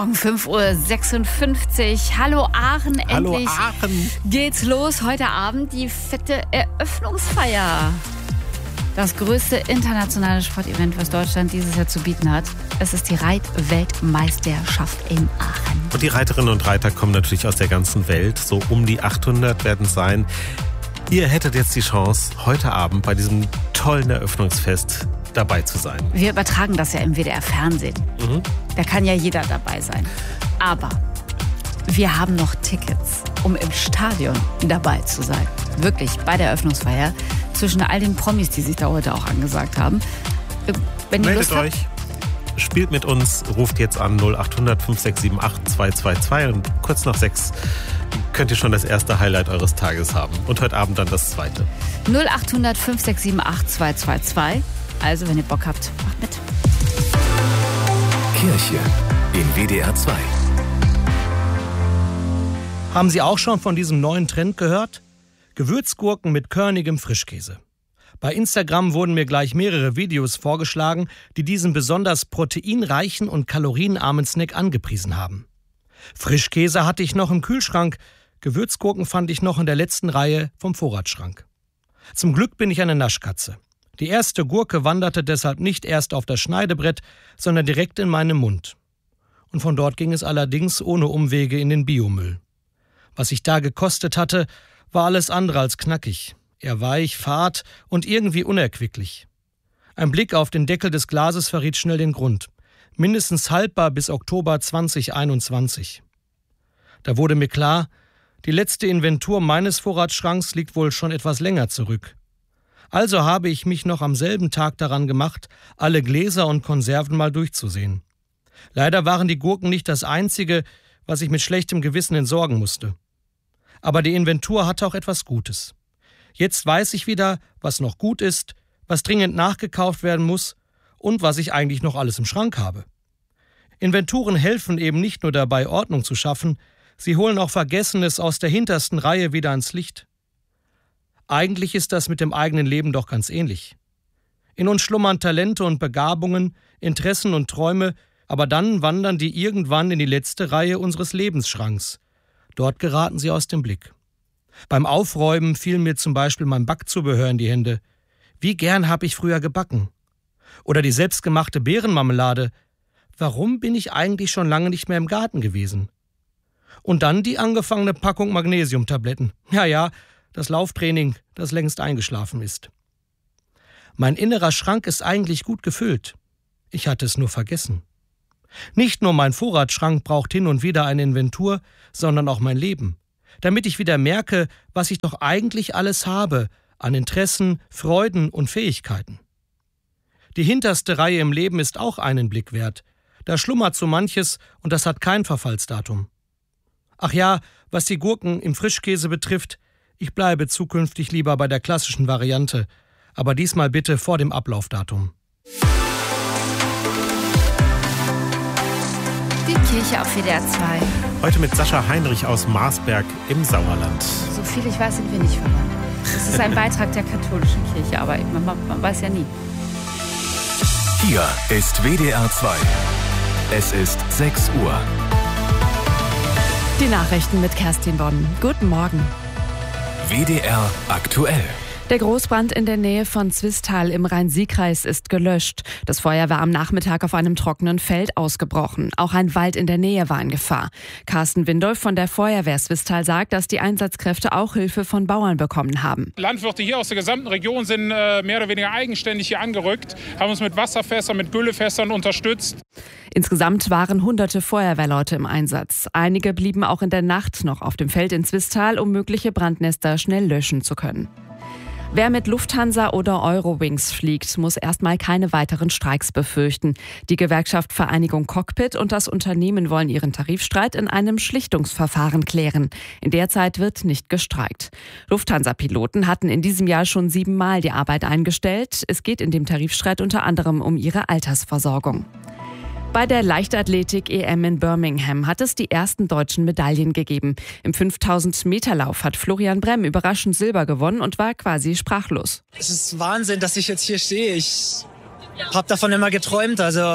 Um 5:56 Uhr. Hallo Aachen, Hallo endlich Aachen. geht's los. Heute Abend die fette Eröffnungsfeier. Das größte internationale Sportevent, was Deutschland dieses Jahr zu bieten hat. Es ist die Reitweltmeisterschaft in Aachen. Und die Reiterinnen und Reiter kommen natürlich aus der ganzen Welt. So um die 800 werden es sein. Ihr hättet jetzt die Chance, heute Abend bei diesem tollen Eröffnungsfest dabei zu sein. Wir übertragen das ja im WDR-Fernsehen. Da kann ja jeder dabei sein. Aber wir haben noch Tickets, um im Stadion dabei zu sein. Wirklich, bei der Eröffnungsfeier. Zwischen all den Promis, die sich da heute auch angesagt haben. Wenn ihr Lust Meldet euch, spielt mit uns, ruft jetzt an 0800 5678 222 und kurz nach 6 könnt ihr schon das erste Highlight eures Tages haben. Und heute Abend dann das zweite. 0800 5678 222. Also, wenn ihr Bock habt, macht mit. Kirche in WDR 2. Haben Sie auch schon von diesem neuen Trend gehört? Gewürzgurken mit körnigem Frischkäse. Bei Instagram wurden mir gleich mehrere Videos vorgeschlagen, die diesen besonders proteinreichen und kalorienarmen Snack angepriesen haben. Frischkäse hatte ich noch im Kühlschrank, Gewürzgurken fand ich noch in der letzten Reihe vom Vorratsschrank. Zum Glück bin ich eine Naschkatze. Die erste Gurke wanderte deshalb nicht erst auf das Schneidebrett, sondern direkt in meinen Mund. Und von dort ging es allerdings ohne Umwege in den Biomüll. Was ich da gekostet hatte, war alles andere als knackig. Er weich, fad und irgendwie unerquicklich. Ein Blick auf den Deckel des Glases verriet schnell den Grund. Mindestens haltbar bis Oktober 2021. Da wurde mir klar, die letzte Inventur meines Vorratsschranks liegt wohl schon etwas länger zurück. Also habe ich mich noch am selben Tag daran gemacht, alle Gläser und Konserven mal durchzusehen. Leider waren die Gurken nicht das Einzige, was ich mit schlechtem Gewissen entsorgen musste. Aber die Inventur hatte auch etwas Gutes. Jetzt weiß ich wieder, was noch gut ist, was dringend nachgekauft werden muss und was ich eigentlich noch alles im Schrank habe. Inventuren helfen eben nicht nur dabei, Ordnung zu schaffen, sie holen auch Vergessenes aus der hintersten Reihe wieder ans Licht. Eigentlich ist das mit dem eigenen Leben doch ganz ähnlich. In uns schlummern Talente und Begabungen, Interessen und Träume, aber dann wandern die irgendwann in die letzte Reihe unseres Lebensschranks. Dort geraten sie aus dem Blick. Beim Aufräumen fiel mir zum Beispiel mein Backzubehör in die Hände. Wie gern habe ich früher gebacken? Oder die selbstgemachte Beerenmarmelade. Warum bin ich eigentlich schon lange nicht mehr im Garten gewesen? Und dann die angefangene Packung Magnesiumtabletten. Ja, das Lauftraining, das längst eingeschlafen ist. Mein innerer Schrank ist eigentlich gut gefüllt. Ich hatte es nur vergessen. Nicht nur mein Vorratsschrank braucht hin und wieder eine Inventur, sondern auch mein Leben. Damit ich wieder merke, was ich doch eigentlich alles habe an Interessen, Freuden und Fähigkeiten. Die hinterste Reihe im Leben ist auch einen Blick wert. Da schlummert so manches und das hat kein Verfallsdatum. Ach ja, was die Gurken im Frischkäse betrifft, ich bleibe zukünftig lieber bei der klassischen Variante, aber diesmal bitte vor dem Ablaufdatum. Die Kirche auf WDR 2. Heute mit Sascha Heinrich aus Marsberg im Sauerland. So viel ich weiß, sind wir nicht verwandt. Das ist ein Beitrag der katholischen Kirche, aber man weiß ja nie. Hier ist WDR 2. Es ist 6 Uhr. Die Nachrichten mit Kerstin Bonn. Guten Morgen. WDR aktuell. Der Großbrand in der Nähe von Zwistal im Rhein-Sieg-Kreis ist gelöscht. Das Feuer war am Nachmittag auf einem trockenen Feld ausgebrochen. Auch ein Wald in der Nähe war in Gefahr. Carsten Windolf von der Feuerwehr Zwistal sagt, dass die Einsatzkräfte auch Hilfe von Bauern bekommen haben. Landwirte hier aus der gesamten Region sind mehr oder weniger eigenständig hier angerückt, haben uns mit Wasserfässern, mit Güllefässern unterstützt. Insgesamt waren hunderte Feuerwehrleute im Einsatz. Einige blieben auch in der Nacht noch auf dem Feld in Zwistal, um mögliche Brandnester schnell löschen zu können. Wer mit Lufthansa oder Eurowings fliegt, muss erstmal keine weiteren Streiks befürchten. Die Gewerkschaft Vereinigung Cockpit und das Unternehmen wollen ihren Tarifstreit in einem Schlichtungsverfahren klären. In der Zeit wird nicht gestreikt. Lufthansa-Piloten hatten in diesem Jahr schon 7-mal die Arbeit eingestellt. Es geht in dem Tarifstreit unter anderem um ihre Altersversorgung. Bei der Leichtathletik-EM in Birmingham hat es die ersten deutschen Medaillen gegeben. Im 5000-Meter-Lauf hat Florian Bremm überraschend Silber gewonnen und war quasi sprachlos. Es ist Wahnsinn, dass ich jetzt hier stehe. Ich habe davon immer geträumt. Also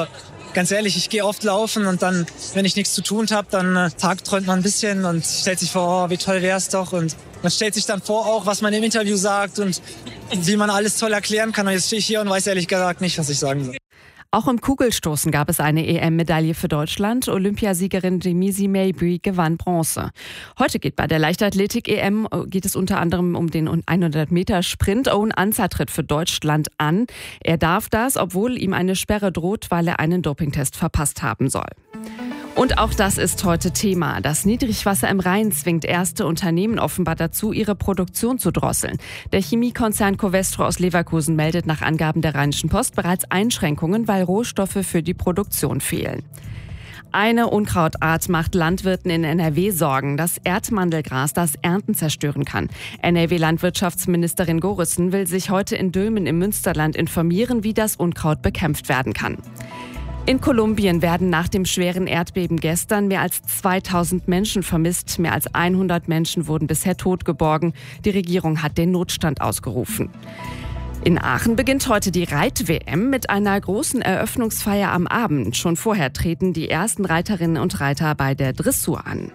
ganz ehrlich, ich gehe oft laufen und dann, wenn ich nichts zu tun habe, dann tagträumt man ein bisschen und stellt sich vor, oh, wie toll wär's doch. Und man stellt sich dann vor auch, was man im Interview sagt und wie man alles toll erklären kann. Und jetzt stehe ich hier und weiß ehrlich gesagt nicht, was ich sagen soll. Auch im Kugelstoßen gab es eine EM-Medaille für Deutschland. Olympiasiegerin Denise Mabry gewann Bronze. Heute geht bei der Leichtathletik-EM unter anderem um den 100-Meter-Sprint. Owen Ancer tritt für Deutschland an. Er darf das, obwohl ihm eine Sperre droht, weil er einen Dopingtest verpasst haben soll. Und auch das ist heute Thema. Das Niedrigwasser im Rhein zwingt erste Unternehmen offenbar dazu, ihre Produktion zu drosseln. Der Chemiekonzern Covestro aus Leverkusen meldet nach Angaben der Rheinischen Post bereits Einschränkungen, weil Rohstoffe für die Produktion fehlen. Eine Unkrautart macht Landwirten in NRW Sorgen, das Erdmandelgras, das Ernten zerstören kann. NRW-Landwirtschaftsministerin Gorissen will sich heute in Dülmen im Münsterland informieren, wie das Unkraut bekämpft werden kann. In Kolumbien werden nach dem schweren Erdbeben gestern mehr als 2000 Menschen vermisst. Mehr als 100 Menschen wurden bisher tot geborgen. Die Regierung hat den Notstand ausgerufen. In Aachen beginnt heute die Reit-WM mit einer großen Eröffnungsfeier am Abend. Schon vorher treten die ersten Reiterinnen und Reiter bei der Dressur an.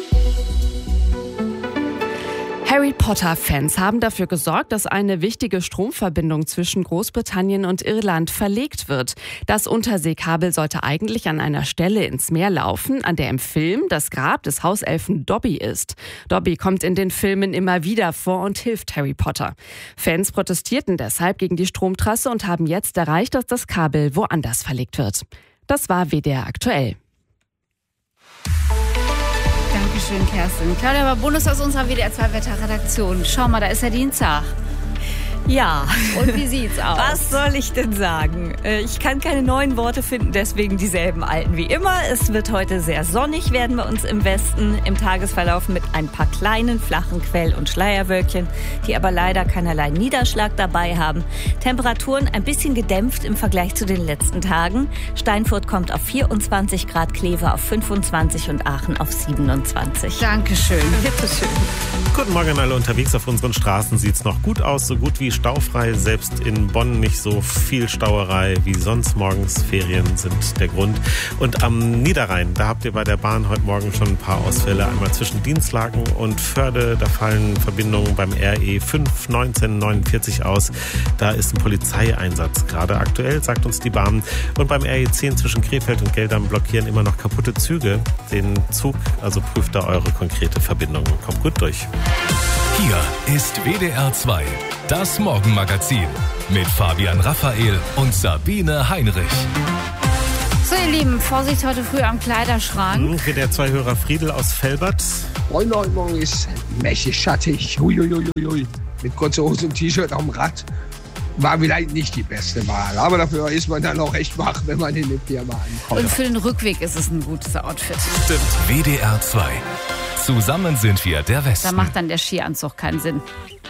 Harry Potter-Fans haben dafür gesorgt, dass eine wichtige Stromverbindung zwischen Großbritannien und Irland verlegt wird. Das Unterseekabel sollte eigentlich an einer Stelle ins Meer laufen, an der im Film das Grab des Hauselfen Dobby ist. Dobby kommt in den Filmen immer wieder vor und hilft Harry Potter. Fans protestierten deshalb gegen die Stromtrasse und haben jetzt erreicht, dass das Kabel woanders verlegt wird. Das war WDR aktuell. Dankeschön, Kerstin. Claudia Babunus aus unserer WDR-2-Wetterredaktion. Schau mal, da ist ja Dienstag. Ja. Und wie sieht's aus? Was soll ich denn sagen? Ich kann keine neuen Worte finden, deswegen dieselben alten wie immer. Es wird heute sehr sonnig werden bei uns im Westen, im Tagesverlauf mit ein paar kleinen, flachen Quell- und Schleierwölkchen, die aber leider keinerlei Niederschlag dabei haben. Temperaturen ein bisschen gedämpft im Vergleich zu den letzten Tagen. Steinfurt kommt auf 24 Grad, Kleve auf 25 und Aachen auf 27. Dankeschön. Bitteschön. Guten Morgen an alle unterwegs. Auf unseren Straßen sieht's noch gut aus, so gut wie staufrei. Selbst in Bonn nicht so viel Stauerei wie sonst. Morgens Ferien sind der Grund. Und am Niederrhein, da habt ihr bei der Bahn heute Morgen schon ein paar Ausfälle. Einmal zwischen Dienstlaken und Förde. Da fallen Verbindungen beim RE 51949 aus. Da ist ein Polizeieinsatz gerade aktuell, sagt uns die Bahn. Und beim RE 10 zwischen Krefeld und Geldern blockieren immer noch kaputte Züge. Den Zug, also prüft da eure konkrete Verbindung. Kommt gut durch. Hier ist WDR 2, das Morgenmagazin mit Fabian Raphael und Sabine Heinrich. So, ihr Lieben, Vorsicht heute früh am Kleiderschrank. WDR 2-Hörer Friedel aus Velbert. Heute Morgen ist mächtig schattig. Huiuiuiui. Mit kurzer Hose und T-Shirt am Rad. War vielleicht nicht die beste Wahl. Aber dafür ist man dann auch echt wach, wenn man in die Firma ankommt. Und für den Rückweg ist es ein gutes Outfit. Stimmt. WDR 2. Zusammen sind wir der Westen. Da macht dann der Skianzug keinen Sinn.